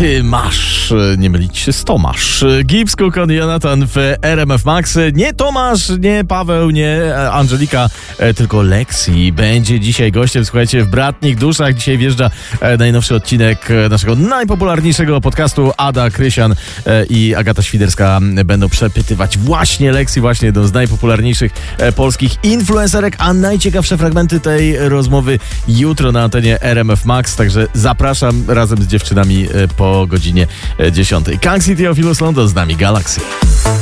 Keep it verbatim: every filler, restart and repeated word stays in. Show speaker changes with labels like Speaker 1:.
Speaker 1: Ty masz, nie mylić się z Tomasz. Gibbs, Cook, Jonathan w R M F Max. Nie Tomasz, nie Paweł, nie Angelika, tylko Lexi będzie dzisiaj gościem. Słuchajcie, w Bratnich Duszach dzisiaj wjeżdża najnowszy odcinek naszego najpopularniejszego podcastu. Ada Krysian i Agata Świderska będą przepytywać właśnie Lexi, właśnie jedną z najpopularniejszych polskich influencerek, a najciekawsze fragmenty tej rozmowy jutro na antenie R M F Max, także zapraszam razem z dziewczynami po godzinie dziesiątej. Kang City, Theophilus London, z nami Galaxy.